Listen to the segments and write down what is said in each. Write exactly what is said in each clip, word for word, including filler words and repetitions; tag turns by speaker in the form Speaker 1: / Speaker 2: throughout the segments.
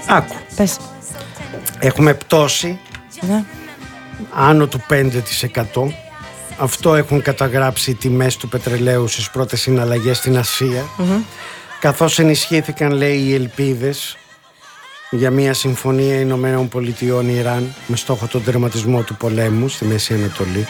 Speaker 1: Άκου.
Speaker 2: Πες.
Speaker 1: Έχουμε πτώση
Speaker 2: Ναι.
Speaker 1: άνω του πέντε τοις εκατό. Αυτό έχουν καταγράψει οι τιμές του πετρελαίου στις πρώτες συναλλαγές στην Ασία. Mm-hmm. Καθώς ενισχύθηκαν, λέει, οι ελπίδες για μια συμφωνία Ηνωμένων Πολιτειών Ιράν με στόχο τον τερματισμό του πολέμου στη Μέση Ανατολή.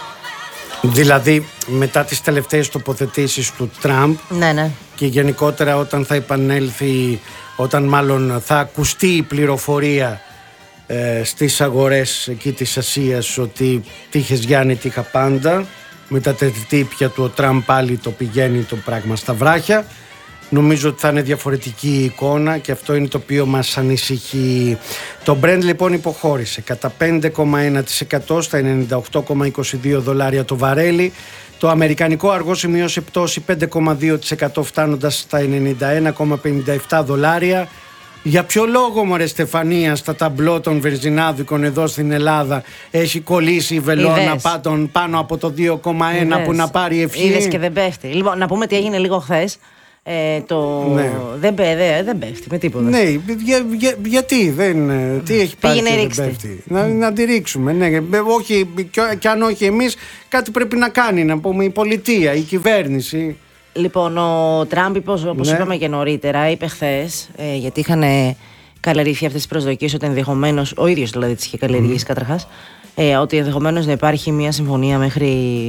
Speaker 1: Δηλαδή μετά τις τελευταίες τοποθετήσεις του Τραμπ,
Speaker 2: Ναι, ναι.
Speaker 1: και γενικότερα όταν θα επανέλθει, όταν μάλλον θα ακουστεί η πληροφορία ε, στις αγορές εκεί της Ασίας ότι τύχες Γιάννη τύχα πάντα, με τα τερτύπια του ο Τραμπ πάλι το πηγαίνει το πράγμα στα βράχια. Νομίζω ότι θα είναι διαφορετική η εικόνα και αυτό είναι το οποίο μας ανησυχεί. Το Brent λοιπόν υποχώρησε κατά πέντε κόμμα ένα τοις εκατό στα ενενήντα οκτώ κόμμα είκοσι δύο δολάρια το βαρέλι. Το αμερικανικό αργό σημείωσε πτώση πέντε κόμμα δύο τοις εκατό φτάνοντας στα ενενήντα ένα κόμμα πενήντα επτά δολάρια. Για ποιο λόγο, μωρέ Στεφανία, στα ταμπλό των βενζινάδικων εδώ στην Ελλάδα έχει κολλήσει η βελόνα πάνω, πάνω από το δύο κόμμα ένα που να πάρει ευχή?
Speaker 2: Είδες και δεν πέφτει. Λοιπόν, να πούμε τι έγινε λίγο χθες. Ε, το...
Speaker 1: ναι.
Speaker 2: δεν, δε, δεν πέφτει με τίποτα.
Speaker 1: Ναι, για, για, γιατί δεν, τι έχει πάρει και δεν πέφτει? Να, να τη ρίξουμε, ναι, όχι, και αν όχι εμείς, κάτι πρέπει να κάνει, να πούμε, η πολιτεία, η κυβέρνηση.
Speaker 2: Λοιπόν, ο Τραμπ, όπως
Speaker 1: ναι.
Speaker 2: είπαμε και νωρίτερα, είπε χθες, ε, γιατί είχαν καλλιεργηθεί αυτές τις προσδοκίες, ότι ενδεχομένως, ο ίδιος δηλαδή τις είχε καλλιεργήσει mm. καταρχάς, ε, ότι ενδεχομένως να υπάρχει μια συμφωνία μέχρι,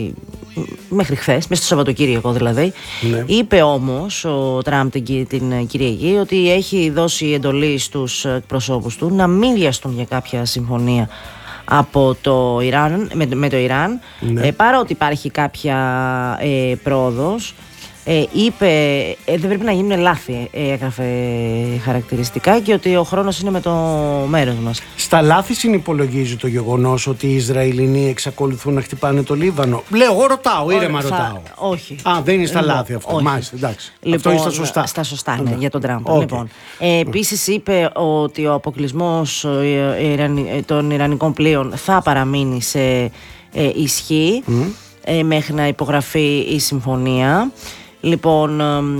Speaker 2: μέχρι χθες, μέσα στο Σαββατοκύριακο δηλαδή. Ναι. Είπε όμως ο Τραμπ την, την Κυριακή ότι έχει δώσει εντολή στους εκπροσώπους του να μην βιαστούν για κάποια συμφωνία από το Ιράν, με, με το Ιράν, ναι. ε, παρότι υπάρχει κάποια ε, πρόοδος. Ε, είπε, ε, δεν πρέπει να γίνουν λάθη, ε, έγραφε χαρακτηριστικά, και ότι ο χρόνος είναι με το μέρος μας.
Speaker 1: Στα λάθη συνυπολογίζει το γεγονός ότι οι Ισραηλινοί εξακολουθούν να χτυπάνε το Λίβανο? Λέω, εγώ ρωτάω, ήρεμα
Speaker 2: θα...
Speaker 1: ρωτάω.
Speaker 2: Όχι.
Speaker 1: Α, δεν είναι στα
Speaker 2: λοιπόν,
Speaker 1: λάθη αυτό.
Speaker 2: Όχι.
Speaker 1: Μάλιστα, εντάξει.
Speaker 2: Λοιπόν,
Speaker 1: αυτό είναι στα σωστά.
Speaker 2: Στα σωστά, ναι,
Speaker 1: okay.
Speaker 2: για τον Τραμπ.
Speaker 1: Okay. Λοιπόν,
Speaker 2: ε, επίσης είπε ότι ο αποκλεισμός των Ιρανικών πλοίων θα παραμείνει σε ε, ισχύ mm. ε, μέχρι να υπογραφεί η συμφωνία. Λοιπόν,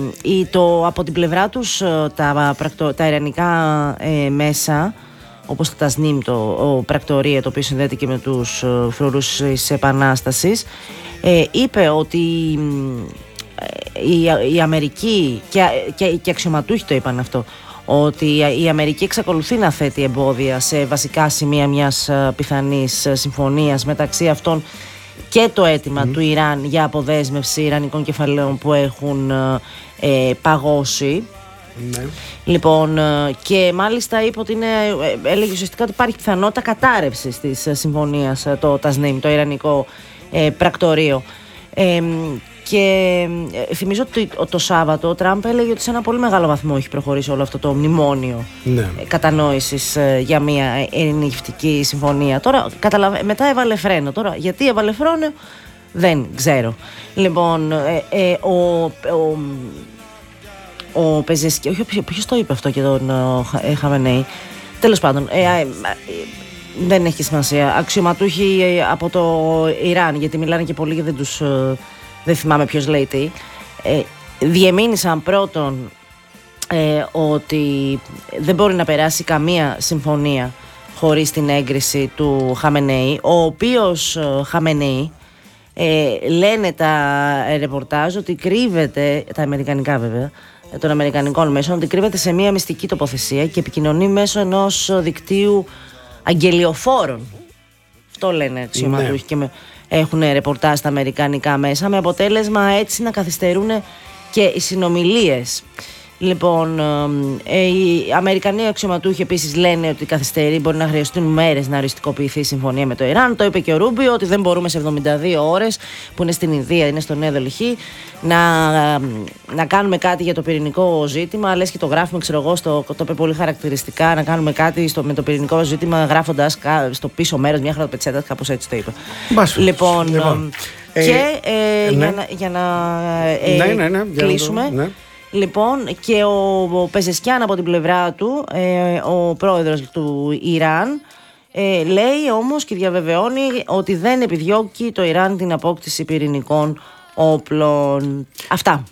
Speaker 2: το, από την πλευρά τους τα, πρακτο, τα ιρανικά ε, μέσα, όπως το Τασνίμ, το ο πρακτορία, το οποίο συνδέεται και με τους φρουρούς της Επανάστασης, ε, είπε ότι ε, η, η Αμερική και, και, και αξιωματούχοι το είπαν αυτό, ότι η Αμερική εξακολουθεί να θέτει εμπόδια σε βασικά σημεία μιας πιθανής συμφωνίας, μεταξύ αυτών και το αίτημα mm. του Ιράν για αποδέσμευση ιρανικών κεφαλαίων που έχουν ε, παγώσει. Mm. Λοιπόν, και μάλιστα είπε ότι είναι, έλεγε ουσιαστικά ότι υπάρχει πιθανότητα κατάρρευσης της συμφωνίας, το Τασνίμ, το ιρανικό ε, πρακτορείο. Ε, και ε, θυμίζω ότι το, το Σάββατο ο Τραμπ έλεγε ότι σε ένα πολύ μεγάλο βαθμό έχει προχωρήσει όλο αυτό το μνημόνιο ναι. ε, κατανόησης ε, για μια ειρηνευτική συμφωνία. Τώρα καταλαβα... μετά έβαλε φρένο. Τώρα γιατί έβαλε φρένο δεν ξέρω. Λοιπόν, ε, ε, ο, ο, ο Πεζεσκή, όχι, ποιος το είπε αυτό και τον ε, Χαμενέη, τέλος πάντων, ε, ε, ε, δεν έχει σημασία. Αξιωματούχοι ε, από το Ιράν, γιατί μιλάνε και πολύ και δεν τους... Ε, δεν θυμάμαι ποιος λέει τι, ε, διεμήνυσαν πρώτον ε, ότι δεν μπορεί να περάσει καμία συμφωνία χωρίς την έγκριση του Χαμενέη, ο οποίος ε, Χαμενέη ε, λένε τα ρεπορτάζ ότι κρύβεται, τα αμερικανικά βέβαια, των αμερικανικών μέσων, ότι κρύβεται σε μια μυστική τοποθεσία και επικοινωνεί μέσω ενός δικτύου αγγελιοφόρων. Αυτό λένε αξιωματούχοι ναι. και με... έχουν ρεπορτάζ στα αμερικανικά μέσα, με αποτέλεσμα έτσι να καθυστερούν και οι συνομιλίες. Λοιπόν, ε, οι Αμερικανοί αξιωματούχοι επίσης λένε ότι καθυστερεί, μπορεί να χρειαστούν μέρες να οριστικοποιηθεί η συμφωνία με το Ιράν. Το είπε και ο Ρούμπιο ότι δεν μπορούμε σε εβδομήντα δύο ώρες, που είναι στην Ινδία, είναι στο Νέο Δελχή, να, να κάνουμε κάτι για το πυρηνικό ζήτημα. Λες και το γράφουμε, ξέρω εγώ, στο, το είπε πολύ χαρακτηριστικά, να κάνουμε κάτι στο, με το πυρηνικό ζήτημα, γράφοντας στο πίσω μέρος μια χαρτοπετσέτα, κάπως έτσι το είπε.
Speaker 1: Μπάσου,
Speaker 2: λοιπόν,
Speaker 1: λοιπόν,
Speaker 2: και ε,
Speaker 1: ε,
Speaker 2: για
Speaker 1: ναι.
Speaker 2: να, για να ε,
Speaker 1: ναι, ναι, ναι,
Speaker 2: κλείσουμε.
Speaker 1: Ναι.
Speaker 2: Λοιπόν, και ο, ο Πεζεσκιάν από την πλευρά του, ε, ο πρόεδρος του Ιράν, ε, λέει όμως και διαβεβαιώνει ότι δεν επιδιώκει το Ιράν την απόκτηση πυρηνικών όπλων. Αυτά.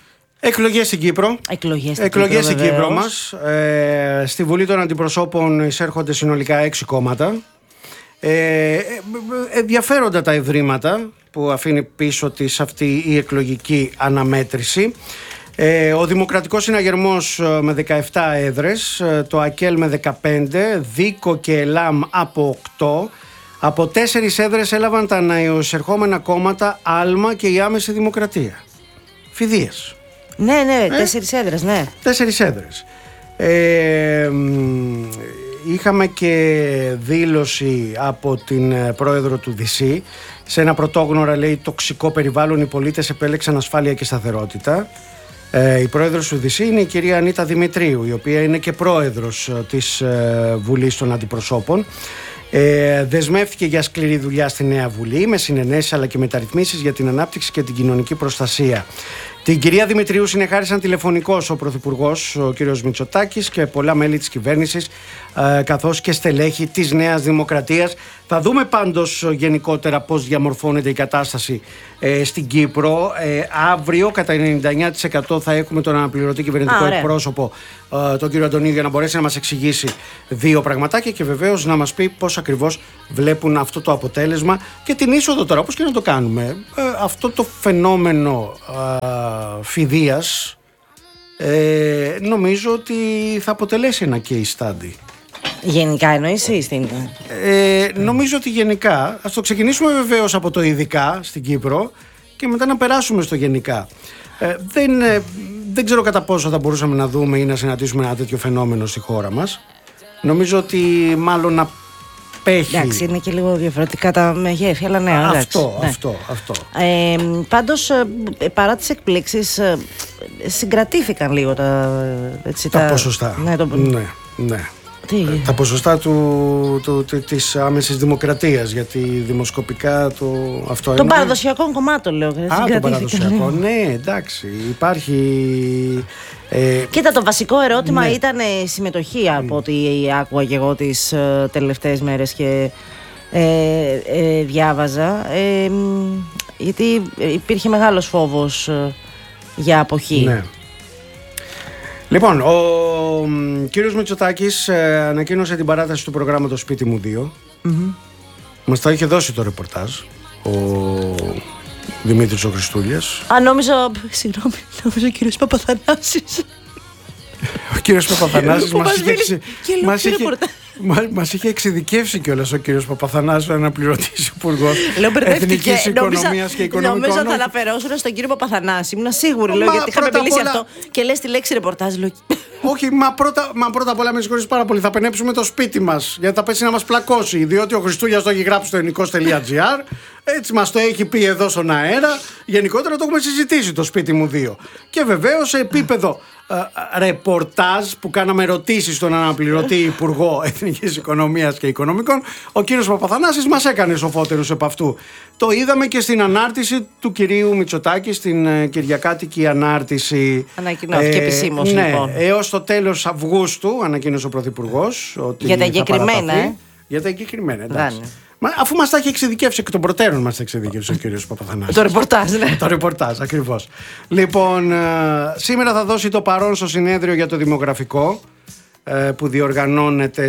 Speaker 1: Εκλογές στην Κύπρο.
Speaker 2: Εκλογές στην
Speaker 1: Εκλογές
Speaker 2: Κύπρο,
Speaker 1: στην Κύπρο μας. Ε, στη Βουλή των Αντιπροσώπων εισέρχονται συνολικά έξι κόμματα. Ε, ενδιαφέροντα τα ευρήματα που αφήνει πίσω της αυτή η εκλογική αναμέτρηση. Ε, ο Δημοκρατικός Συναγερμός με δεκαεπτά έδρες, το ΑΚΕΛ με δεκαπέντε, ΔΙΚΟ και ΕΛΑΜ από οκτώ. Από τέσσερις έδρες έλαβαν τα νεοεισερχόμενα κόμματα ΑΛΜΑ και η Άμεση Δημοκρατία. Φιδίες.
Speaker 2: Ναι, ναι,
Speaker 1: ε?
Speaker 2: τέσσερις έδρες, ναι.
Speaker 1: Τέσσερις έδρες. Ε, είχαμε και δήλωση από την πρόεδρο του ΔΙΣΥ. Σε ένα πρωτόγνωρα λέει τοξικό περιβάλλον, οι πολίτες επέλεξαν ασφάλεια και σταθερότητα. Ε, η πρόεδρος του ΔΙΣΥ είναι η κυρία Ανίτα Δημητρίου, η οποία είναι και πρόεδρος της ε, Βουλής των Αντιπροσώπων. Ε, δεσμεύτηκε για σκληρή δουλειά στη Νέα Βουλή με συνενέσεις αλλά και μεταρρυθμίσεις για την ανάπτυξη και την κοινωνική προστασία. Την κυρία Δημητρίου συνεχάρισαν τηλεφωνικώς ο Πρωθυπουργός, ο κύριος Μητσοτάκης, και πολλά μέλη της κυβέρνησης, ε, καθώς και στελέχη της Νέας Δημοκρατίας. Θα δούμε πάντως γενικότερα πώς διαμορφώνεται η κατάσταση ε, στην Κύπρο. Ε, αύριο κατά ενενήντα εννέα τοις εκατό θα έχουμε τον αναπληρωτή κυβερνητικό Α, εκπρόσωπο, ε, τον κύριο Αντωνίου, για να μπορέσει να μας εξηγήσει δύο πραγματάκια και βεβαίως να μας πει πώς ακριβώς βλέπουν αυτό το αποτέλεσμα και την είσοδο τώρα, όπως και να το κάνουμε. Ε, αυτό το φαινόμενο ε, φιδείας ε, νομίζω ότι θα αποτελέσει ένα case study.
Speaker 2: Γενικά εννοείς ή στην...
Speaker 1: Ε, νομίζω ότι γενικά. Ας το ξεκινήσουμε βεβαίως από το ειδικά στην Κύπρο και μετά να περάσουμε στο γενικά. Ε, δεν, ε, δεν ξέρω κατά πόσο θα μπορούσαμε να δούμε ή να συναντήσουμε ένα τέτοιο φαινόμενο στη χώρα μας. Νομίζω ότι μάλλον απέχει.
Speaker 2: Εντάξει, είναι και λίγο διαφορετικά τα μεγέθη, αλλά ναι,
Speaker 1: αυτό,
Speaker 2: εντάξει, ναι.
Speaker 1: αυτό, αυτό.
Speaker 2: Ε, πάντως, ε, παρά τις εκπλήξεις, ε, συγκρατήθηκαν λίγο τα, έτσι,
Speaker 1: τα,
Speaker 2: τα
Speaker 1: ποσοστά.
Speaker 2: Ναι, το...
Speaker 1: ναι, ναι.
Speaker 2: Τι?
Speaker 1: Τα ποσοστά του, του, του, της άμεσης δημοκρατίας, γιατί δημοσκοπικά το, αυτό
Speaker 2: των είναι... παραδοσιακών κομμάτων, λέω.
Speaker 1: Α, των παραδοσιακών, ναι, εντάξει, υπάρχει... Ε...
Speaker 2: Κοίτα, το βασικό ερώτημα
Speaker 1: ναι.
Speaker 2: ήταν η συμμετοχή, από ό,τι άκουγα και εγώ τις ε, τελευταίες μέρες και ε, ε, διάβαζα, ε, γιατί υπήρχε μεγάλος φόβος ε, για αποχή.
Speaker 1: Ναι. Λοιπόν, ο κύριος Μητσοτάκης ε, ανακοίνωσε την παράταση του προγράμματος Σπίτι μου δύο. Mm-hmm. Μας τα είχε δώσει το ρεπορτάζ ο Δημήτρης ο Χριστούλιας.
Speaker 2: Α, νόμιζα, συγγνώμη, νόμιζα ο κύριος Παπαθανάσης.
Speaker 1: Ο κύριος Παπαθανάσης μας είχε, εξε... μας, είχε... μας είχε εξειδικεύσει κιόλας ο κύριος Παπαθανάσης, ο αναπληρωτής υπουργός Εθνικής Οικονομίας και Οικονομικών.
Speaker 2: Νόμιζα θα αναφερόσουν στον κύριο Παπαθανάση. Ήμουν σίγουρη, λέω, γιατί είχαμε μιλήσει όλα... αυτό. Και λες τη λέξη ρεπορτάζ, λέω.
Speaker 1: Όχι, μα πρώτα, μα πρώτα απ' όλα με συγχωρείς πάρα πολύ. Θα πενέψουμε το σπίτι μας, γιατί θα πέσει να μας πλακώσει. Διότι ο Χριστούλιας το έχει γράψει στο ελληνικός τελεία τζι άρ. Έτσι μας το έχει πει εδώ στον αέρα. Γενικότερα το έχουμε συζητήσει το Σπίτι μου δύο. Και βεβαίως σε επίπεδο ε, ρεπορτάζ που κάναμε ερωτήσεις στον αναπληρωτή Υπουργό Εθνικής Οικονομίας και Οικονομικών, ο κύριος Παπαθανάσης μας έκανε σοφότερους επ' αυτού. Το είδαμε και στην ανάρτηση του κυρίου Μητσοτάκη, στην ε, κυριακάτικη ανάρτηση.
Speaker 2: Ανακοινώθηκε ε, επισήμως,
Speaker 1: ναι,
Speaker 2: λοιπόν.
Speaker 1: Έως το τέλος Αυγούστου ανακοίνωσε ο Πρωθυπουργός ότι
Speaker 2: για τα εγκεκριμένα, ε.
Speaker 1: Για τα εγκεκριμένα, εντάξει. Μα, αφού μας τα έχει εξειδικεύσει εκ των προτέρων, μας τα εξειδικεύσει ο κύριος Παπαθανάσης.
Speaker 2: Το ρεπορτάζ, ναι.
Speaker 1: Το ρεπορτάζ, ακριβώς. Λοιπόν, σήμερα θα δώσει το παρόν στο συνέδριο για το δημογραφικό που διοργανώνεται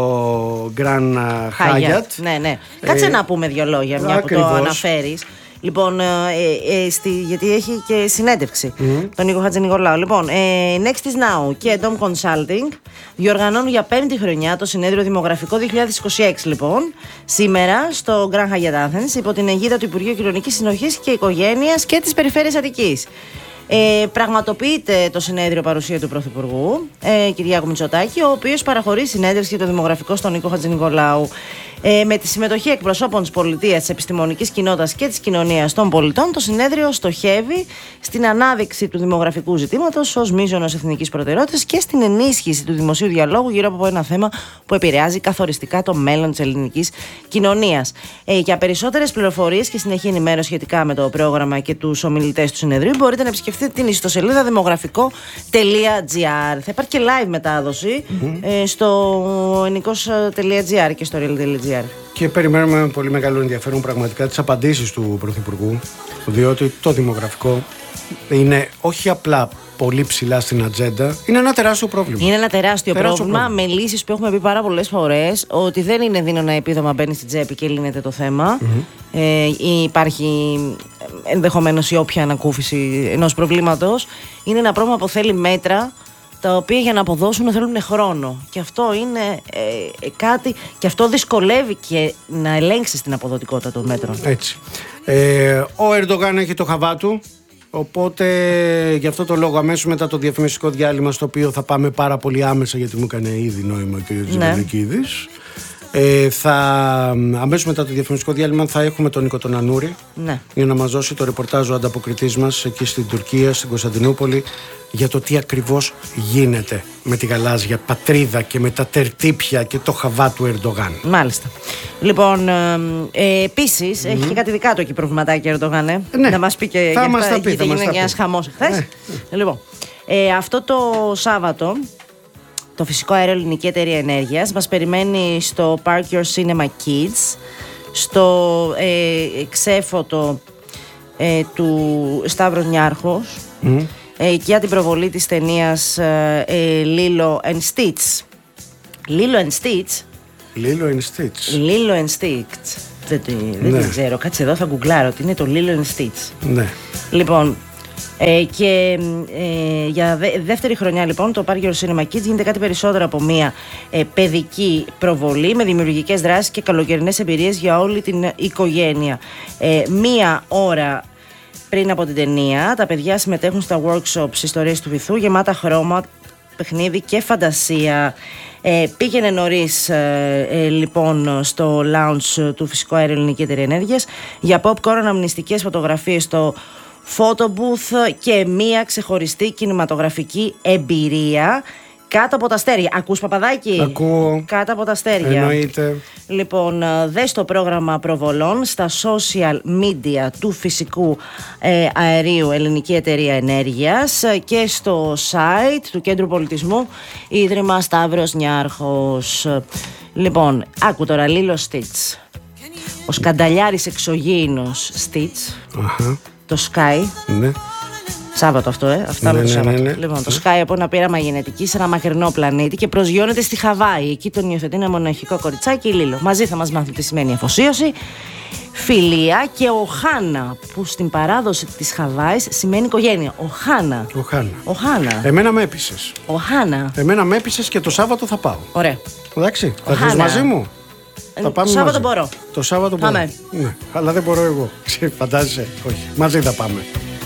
Speaker 1: στο Grand Hyatt.
Speaker 2: Ναι, ναι. Κάτσε ε, να πούμε δύο λόγια, μια ακριβώς. Που το αναφέρεις. Λοιπόν, ε, ε, στη, γιατί έχει και συνέντευξη mm. τον Νίκο Χατζηνικολάου. Λοιπόν, ε, Next is Now και Dom Consulting διοργανώνουν για πέμπτη χρονιά το συνέδριο δημογραφικό δύο χιλιάδες είκοσι έξι, λοιπόν, σήμερα στο Grand Hyatt Athens, υπό την αιγίδα του Υπουργείου Κοινωνικής Συνοχής και Οικογένειας και της Περιφέρειας Αττικής. Ε, πραγματοποιείται το συνέδριο παρουσία του Πρωθυπουργού, ε, Κυριάκου Μητσοτάκη, ο οποίος παραχωρεί συνέντευξη για το δημογραφικό στον Νίκο Χατζηνικολάου. Ε, με τη συμμετοχή εκπροσώπων της πολιτείας, της επιστημονικής κοινότητας και της κοινωνίας των πολιτών, το συνέδριο στοχεύει στην ανάδειξη του δημογραφικού ζητήματος ως μείζωνος εθνικής προτεραιότητας και στην ενίσχυση του δημοσίου διαλόγου γύρω από ένα θέμα που επηρεάζει καθοριστικά το μέλλον της ελληνικής κοινωνίας. Ε, για περισσότερες πληροφορίες και συνεχή ενημέρωση σχετικά με το πρόγραμμα και τους ομιλητές του συνεδρίου, μπορείτε να επισκεφτείτε την ιστοσελίδα δημογραφικό τελεία τζι άρ. Θα υπάρχει και live μετάδοση mm-hmm. ε, στο ενικός τελεία τζι άρ και στο real τελεία τζι άρ.
Speaker 1: Και περιμένουμε με πολύ μεγάλο ενδιαφέρον πραγματικά τις απαντήσεις του Πρωθυπουργού, διότι το δημογραφικό είναι όχι απλά πολύ ψηλά στην ατζέντα, είναι ένα τεράστιο πρόβλημα.
Speaker 2: Είναι ένα τεράστιο,
Speaker 1: τεράστιο
Speaker 2: πρόβλημα,
Speaker 1: πρόβλημα,
Speaker 2: με λύσεις που έχουμε πει πάρα πολλές φορές, ότι δεν είναι δίνωνα επίδομα μπαίνει στην τσέπη και λύνεται το θέμα. Mm-hmm. Ε, ή υπάρχει ενδεχομένως η όποια ανακούφιση ενός προβλήματος. Είναι ένα πρόβλημα που θέλει μέτρα, τα οποία για να αποδώσουν θέλουν χρόνο. Και αυτό είναι ε, κάτι, και αυτό δυσκολεύει και να ελέγξεις την αποδοτικότητα των μέτρων.
Speaker 1: Έτσι. Ε, ο Ερντογάν έχει το χαβά του. Οπότε γι' αυτό το λόγο αμέσως μετά το διαφημιστικό διάλειμμα, στο οποίο θα πάμε πάρα πολύ άμεσα, γιατί μου έκανε ήδη νόημα ο κ. Τζιβελεκίδης, ε, θα, αμέσως μετά το διαφημιστικό διάλειμμα θα έχουμε τον Νίκο τον Ανούρη, ναι, για να μας δώσει το ρεπορτάζ ο ανταποκριτής μας εκεί στην Τουρκία, στην Κωνσταντινούπολη, για το τι ακριβώς γίνεται με τη γαλάζια πατρίδα και με τα τερτύπια και το χαβά του Ερντογάν. Μάλιστα.
Speaker 2: Λοιπόν, ε, ε, επίσης mm. έχει και κάτι δικά του εκεί προβληματάκι ο Ερντογάν, ε.
Speaker 1: ναι.
Speaker 2: Να μας πει και
Speaker 1: θα
Speaker 2: για
Speaker 1: μας
Speaker 2: αυτά,
Speaker 1: τα πει,
Speaker 2: γιατί έγινε και ένας χαμός χθες. Ναι. Λοιπόν, ε, αυτό το Σάββατο το Φυσικό Αέριο Ελληνική Εταιρεία Ενέργειας μας περιμένει στο Park Your Cinema Kids, στο ε, ξέφωτο ε, του Σταύρος Νιάρχος, mm. ε, για την προβολή της ταινίας ε, ε, Lilo and Stitch. Lilo and Stitch.
Speaker 1: Lilo and Stitch.
Speaker 2: Lilo and Stitch. Δεν, δεν ναι. ξέρω. Κάτσε εδώ, θα γκουγκλάρω τι είναι το Lilo and Stitch.
Speaker 1: Ναι.
Speaker 2: Λοιπόν, ε, και ε, για δε, δεύτερη χρονιά λοιπόν το Park Your Cinema Kids γίνεται κάτι περισσότερο από μια ε, παιδική προβολή με δημιουργικές δράσεις και καλοκαιρινές εμπειρίες για όλη την οικογένεια. Ε, μία ώρα πριν από την ταινία τα παιδιά συμμετέχουν στα workshops ιστορίες του βυθού, γεμάτα χρώμα, παιχνίδι και φαντασία. Ε, πήγαινε νωρίς ε, ε, λοιπόν στο lounge του Φυσικού Αέριου Ελληνική Εταιρεία Ενέργειας για popcorn, αναμνηστικές φωτογραφίες στο photo booth και μία ξεχωριστή κινηματογραφική εμπειρία κάτω από τα αστέρια. Ακούς, Παπαδάκη?
Speaker 1: Ακούω.
Speaker 2: Κάτω από τα αστέρια.
Speaker 1: Εννοείται.
Speaker 2: Λοιπόν, δες το πρόγραμμα προβολών στα social media του Φυσικού ε, Αερίου Ελληνική Εταιρεία Ενέργειας και στο site του Κέντρου Πολιτισμού Ίδρυμα Σταύρος Νιάρχος. Λοιπόν, άκου τώρα, Lilo Stitch. Ο σκανταλιάρης εξωγήινος Stitch.
Speaker 1: Αχα.
Speaker 2: Το Sky.
Speaker 1: Ναι.
Speaker 2: Σάββατο αυτό, ε. Αυτά
Speaker 1: ναι,
Speaker 2: το
Speaker 1: ναι,
Speaker 2: Σάββατο.
Speaker 1: ναι, ναι.
Speaker 2: Λοιπόν, το Sky από ένα πείραμα γενετική σε ένα μακρινό πλανήτη και προσγειώνεται στη Χαβάη. Εκεί τον υιοθετεί ένα μοναχικό κοριτσάκι, η Λίλο. Μαζί θα μας μάθουν τι σημαίνει αφοσίωση, φιλία και ο Χάνα, που στην παράδοση της Χαβάης σημαίνει οικογένεια. Ο Χάνα.
Speaker 1: Ο Χάνα.
Speaker 2: Ο Χάνα.
Speaker 1: Εμένα με έπεισες.
Speaker 2: Ο Χάνα.
Speaker 1: Εμένα με έπεισες και το Σάββατο θα πάω.
Speaker 2: Ωραία.
Speaker 1: Εντάξει, θα έρθεις μαζί μου.
Speaker 2: Θα πάμε το Σάββατο μαζί. Μπορώ.
Speaker 1: Το Σάββατο μπορώ.
Speaker 2: Πάμε.
Speaker 1: Ναι, αλλά δεν μπορώ εγώ. Φαντάζεσαι. Όχι. Μαζί θα πάμε.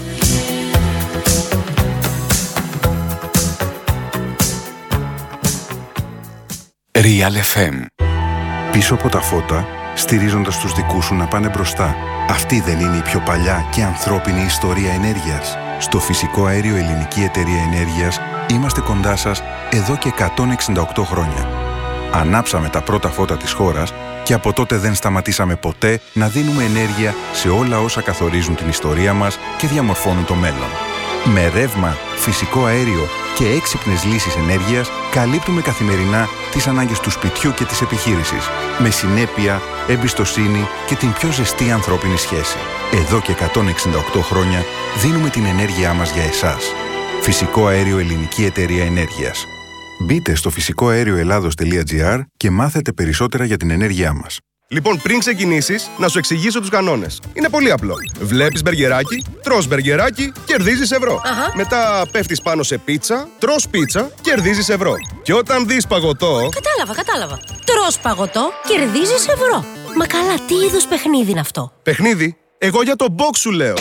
Speaker 3: Real εφ εμ. Πίσω από τα φώτα, στηρίζοντας τους δικούς σου να πάνε μπροστά. Αυτή δεν είναι η πιο παλιά και ανθρώπινη ιστορία ενέργειας? Στο Φυσικό Αέριο Ελληνική Εταιρεία Ενέργειας είμαστε κοντά σας εδώ και εκατόν εξήντα οκτώ χρόνια. Ανάψαμε τα πρώτα φώτα της χώρας και από τότε δεν σταματήσαμε ποτέ να δίνουμε ενέργεια σε όλα όσα καθορίζουν την ιστορία μας και διαμορφώνουν το μέλλον. Με ρεύμα, φυσικό αέριο και έξυπνες λύσεις ενέργειας καλύπτουμε καθημερινά τις ανάγκες του σπιτιού και της επιχείρησης, με συνέπεια, εμπιστοσύνη και την πιο ζεστή ανθρώπινη σχέση. Εδώ και εκατόν εξήντα οκτώ χρόνια δίνουμε την ενέργειά μας για εσάς. Φυσικό Αέριο Ελληνική Εταιρεία Ενέργειας. Μπείτε στο φυσικό αέριο ελλάδος τελεία τζι άρ και μάθετε περισσότερα για την ενέργειά μας.
Speaker 4: Λοιπόν, πριν ξεκινήσεις, να σου εξηγήσω τους κανόνες. Είναι πολύ απλό. Βλέπεις μπεργκεράκι, τρως μπεργκεράκι, κερδίζεις ευρώ. Αχα. Μετά πέφτεις πάνω σε πίτσα, τρως πίτσα, κερδίζεις ευρώ. Και όταν δεις παγωτό...
Speaker 5: Κατάλαβα, κατάλαβα. Τρως παγωτό, κερδίζεις ευρώ. Μα καλά, τι είδους παιχνίδι είναι αυτό?
Speaker 4: Παιχνίδι? Εγώ για το box σου λέω.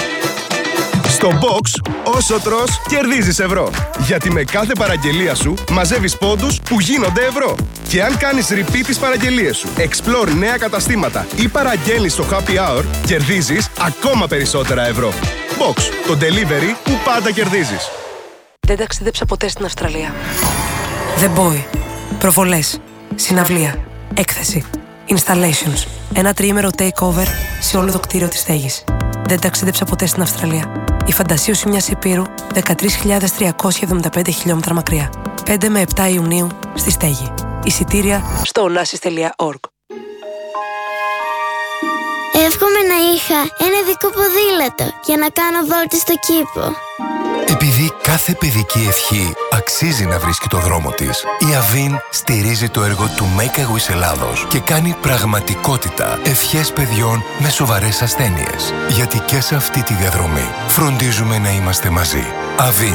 Speaker 4: Στο box, όσο τρως, κερδίζεις ευρώ. Γιατί με κάθε παραγγελία σου μαζεύεις πόντους που γίνονται ευρώ. Και αν κάνεις repeat τις παραγγελίες σου, explore νέα καταστήματα ή παραγγέλνεις στο happy hour, κερδίζεις ακόμα περισσότερα ευρώ. Box, το delivery που πάντα κερδίζεις.
Speaker 6: Δεν ταξίδεψα ποτέ στην Αυστραλία. The Boy. Προβολές. Συναυλία. Έκθεση. Installations. Ένα τριήμερο takeover σε όλο το κτίριο της στέγης. Δεν ταξίδεψα ποτέ στην Αυστραλία. Η φαντασίωση μιας υπήρου δεκατρείς χιλιάδες τριακόσια εβδομήντα πέντε χιλιόμετρα μακριά. πέντε με επτά Ιουνίου στη Στέγη. Εισιτήρια στο onassis τελεία org.
Speaker 7: Εύχομαι να είχα ένα δικό ποδήλατο για να κάνω βόλτες στο κήπο. Επειδή κάθε παιδική ευχή αξίζει να βρίσκει το δρόμο της, η Avin στηρίζει το έργο του Make a Wish Ελλάδος και κάνει πραγματικότητα ευχές παιδιών με σοβαρές ασθένειες. Γιατί και σε αυτή τη διαδρομή φροντίζουμε να είμαστε μαζί. Avin.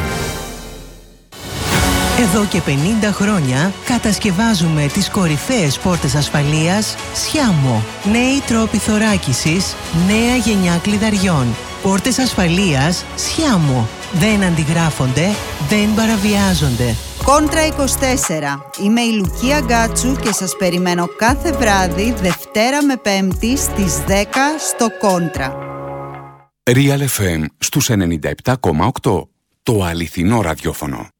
Speaker 8: Εδώ και πενήντα χρόνια κατασκευάζουμε τις κορυφαίες πόρτες ασφαλείας Sciamo. Νέοι τρόποι θωράκισης, νέα γενιά κλειδαριών. Πόρτες ασφαλείας Sciamo. Δεν αντιγράφονται, δεν παραβιάζονται.
Speaker 9: Κόντρα είκοσι τέσσερα. Είμαι η Λουκία Γκάτσου και σας περιμένω κάθε βράδυ, Δευτέρα με Πέμπτη στις δέκα στο Κόντρα.
Speaker 10: Real εφ εμ στους ενενήντα επτά κόμμα οκτώ. Το αληθινό ραδιόφωνο.